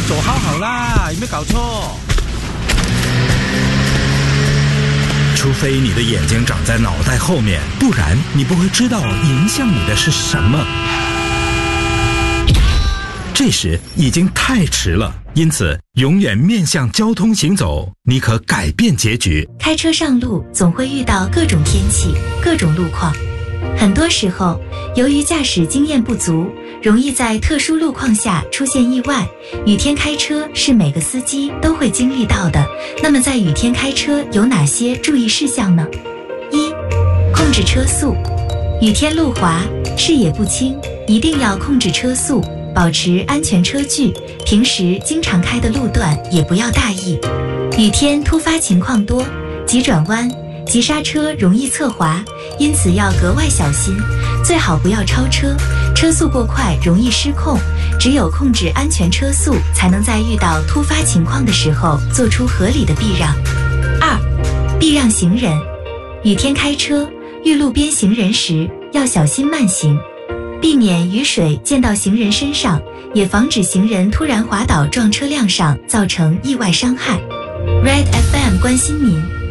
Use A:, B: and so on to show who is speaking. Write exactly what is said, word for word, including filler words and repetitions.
A: 走好好啦，有没有搞错？
B: 除非你的眼睛长在脑袋后面，不然你不会知道迎向你的是什么。这时已经太迟了，因此永远面向交通行走，你可改变结局。
C: 开车上路总会遇到各种天气、各种路况，很多时候由于驾驶经验不足，容易在特殊路况下出现意外。雨天开车是每个司机都会经历到的。那么在雨天开车有哪些注意事项呢？一、控制车速。雨天路滑，视野不清，一定要控制车速，保持安全车距。平时经常开的路段也不要大意。雨天突发情况多，急转弯、急刹车容易侧滑，因此要格外小心，最好不要超车，车速过快容易失控，只有控制安全车速，才能在遇到突发情况的时候做出合理的避让。二、避让行人。雨天开车，遇路边行人时要小心慢行，避免雨水溅到行人身上，也防止行人突然滑倒撞车辆上，造成意外伤害。Red F M 关心您。